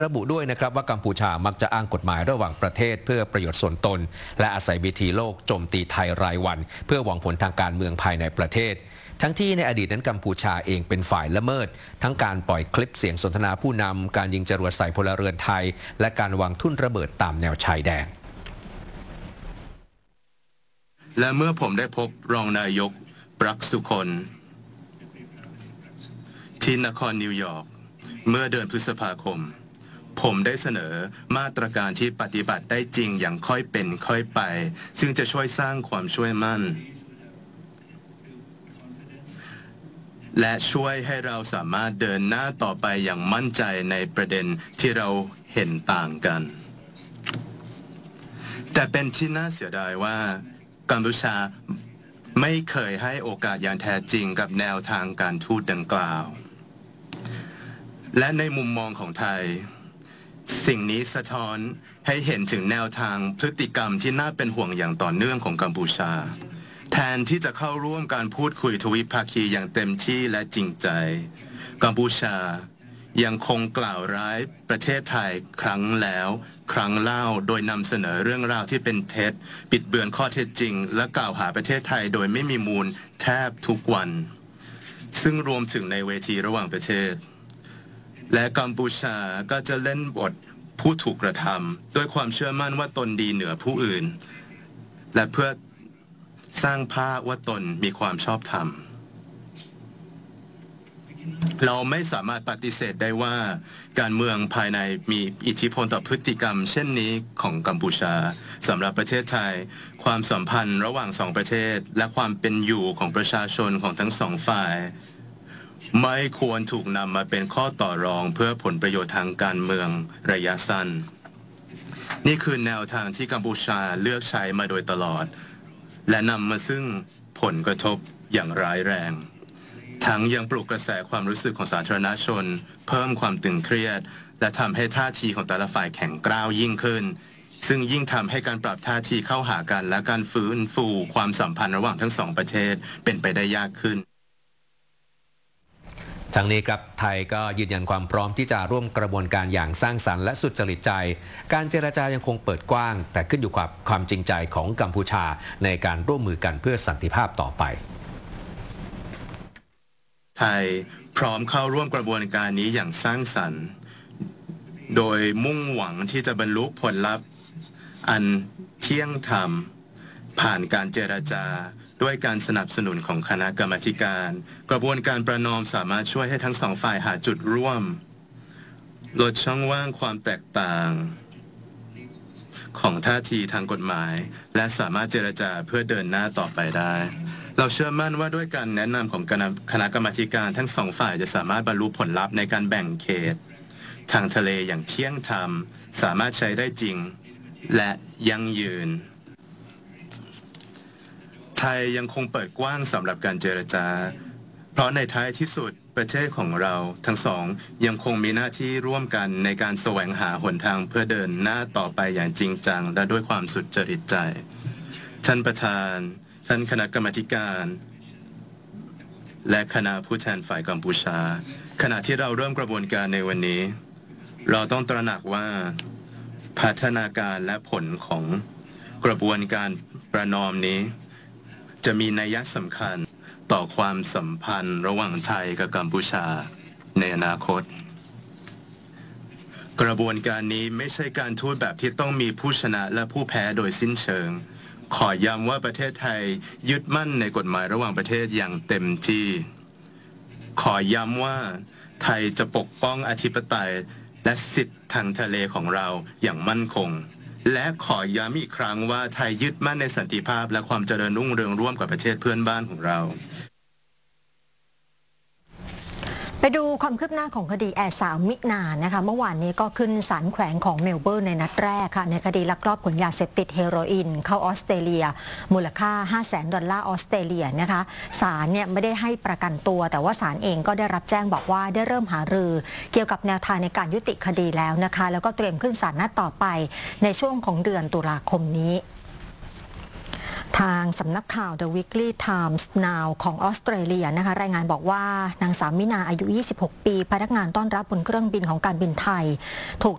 ระบุด้วยนะครับว่ากัมพูชามักจะอ้างกฎหมายระหว่างประเทศเพื่อประโยชน์ส่วนตนและอาศัยวิธีโลกโจมตีไทยรายวันเพื่อหวังผลทางการเมืองภายในประเทศทั้งที่ในอดีตนั้นกัมพูชาเองเป็นฝ่ายละเมิดทั้งการปล่อยคลิปเสียงสนทนาผู้นำการยิงจรวดใส่พลเรือนไทยและการวางทุ่นระเบิดตามแนวชายแดนและเมื่อผมได้พบรองนายกปรักสุคนที่นครนิวยอร์กเมื่อเดือนพฤษภาคมผมได้เสนอมาตรการที่ปฏิบัติได้จริงอย่างค่อยเป็นค่อยไปซึ่งจะช่วยสร้างความเชื่อมั่นและช่วยให้เราสามารถเดินหน้าต่อไปอย่างมั่นใจในประเด็นที่เราเห็นต่างกันแต่เป็นที่น่าเสียดายว่ากัมพูชาไม่เคยให้โอกาสอย่างแท้จริงกับแนวทางการทูตดังกล่าวและในมุมมองของไทยสิ่งนี้สะท้อนให้เห็นถึงแนวทางพฤติกรรมที่น่าเป็นห่วงอย่างต่อเนื่องของกัมพูชาแทนที่จะเข้าร่วมการพูดคุยทวิภาคีอย่างเต็มที่และจริงใจกัมพูชายังคงกล่าวร้ายประเทศไทยครั้งแล้วครั้งเล่าโดยนำเสนอเรื่องราวที่เป็นเท็จบิดเบือนข้อเท็จจริงและกล่าวหาประเทศไทยโดยไม่มีมูลแทบทุกวันซึ่งรวมถึงในเวทีระหว่างประเทศและกัมพูชาก็จะเล่นบทผู้ถูกกระทำด้วยความเชื่อมั่นว่าตนดีเหนือผู้อื่นและเพื่อสร้างภาพว่าตนมีความชอบธรรมเราไม่สามารถปฏิเสธได้ว่าการเมืองภายในมีอิทธิพลต่อพฤติกรรมเช่นนี้ของกัมพูชาสำหรับประเทศไทยความสัมพันธ์ระหว่างสองประเทศและความเป็นอยู่ของประชาชนของทั้งสองฝ่ายไม่ควรถูกนำมาเป็นข้อต่อรองเพื่อผลประโยชน์ทางการเมืองระยะสั้นนี่คือแนวทางที่กัมพูชาเลือกใช้มาโดยตลอดและนำมาซึ่งผลกระทบอย่างร้ายแรงทั้งยังปลุกกระแสความรู้สึกของสาธารณชนเพิ่มความตึงเครียดและทำให้ท่าทีของแต่ละฝ่ายแข็งกร้าวยิ่งขึ้นซึ่งยิ่งทำให้การปรับท่าทีเข้าหากันและการฟื้นฟูความสัมพันธ์ระหว่างทั้งสองประเทศเป็นไปได้ยากขึ้นทั้งนี้ครับไทยก็ยืนยันความพร้อมที่จะร่วมกระบวนการอย่างสร้างสรรค์และสุจริตใจการเจรจายังคงเปิดกว้างแต่ขึ้นอยู่กับความจริงใจของกัมพูชาในการร่วมมือกันเพื่อสันติภาพต่อไปไทยพร้อมเข้าร่วมกระบวนการนี้อย่างสร้างสรรค์โดยมุ่งหวังที่จะบรรลุผลลัพธ์อันเที่ยงธรรมผ่านการเจรจาด้วยการสนับสนุนของคณะกรรมาการกระบวนการประนอมสามารถช่วยให้ทั้งสองฝ่ายหาจุดร่วมลดช่องว่างความแตกต่างของท่าทีทางกฎหมายและสามารถเจรจาเพื่อเดินหน้าต่อไปได้เราเชื่อมั่นว่าด้วยการแนะนำของคณะกรรมาการทั้งสองฝ่ายจะสามารถบรรลุผลลัพธ์ในการแบ่งเขตทางทะเลอย่างเที่ยงธรรมสามารถใช้ได้จริงและยั่งยืนไทยยังคงเปิดกว้างสำหรับการเจรจาเพราะในท้ายที่สุดประเทศของเราทั้งสองยังคงมีหน้าที่ร่วมกันในการแสวงหาหนทางเพื่อเดินหน้าต่อไปอย่างจริงจังและด้วยความสุจริตใจท่านประธานท่านคณะกรรมาการและคณะผู้แทนฝ่ายกัมพูชาขณะที่เราเริ่มกระบวนการในวันนี้เราต้องตระหนักว่าพัฒนาการและผลของกระบวนการประนอมนี้จะมีนัยสำคัญต่อความสัมพันธ์ระหว่างไทยกับกัมพูชาในอนาคตกระบวนการนี้ไม่ใช่การทูตแบบที่ต้องมีผู้ชนะและผู้แพ้โดยสิ้นเชิงขอย้ำว่าประเทศไทยยึดมั่นในกฎหมายระหว่างประเทศอย่างเต็มที่ขอย้ำว่าไทยจะปกป้องอธิปไตยและสิทธิทางทะเลของเราอย่างมั่นคงและขอย้ำอีกครั้งว่าไทยยึดมั่นในสันติภาพและความเจริญรุ่งเรืองร่วมกับประเทศเพื่อนบ้านของเราไปดูความคืบหน้าของคดีแอร์สาวมินานนะคะเมื่อวานนี้ก็ขึ้นศาลแขวงของเมลเบิร์นในนัดแรกค่ะในคดีลักลอบขนยาเสพติดเฮโรอีนเข้าออสเตรเลียมูลค่า 500,000 ดอลลาร์ออสเตรเลียนะคะศาลเนี่ยไม่ได้ให้ประกันตัวแต่ว่าศาลเองก็ได้รับแจ้งบอกว่าได้เริ่มหารือเกี่ยวกับแนวทางในการยุติคดีแล้วนะคะแล้วก็เตรียมขึ้นศาลนัดต่อไปในช่วงของเดือนตุลาคมนี้ทางสำนักข่าว The Weekly Times Now ของออสเตรเลียนะคะรายงานบอกว่านางสาวมินาอายุ 26 ปีพนักงานต้อนรับบนเครื่องบินของการบินไทยถูก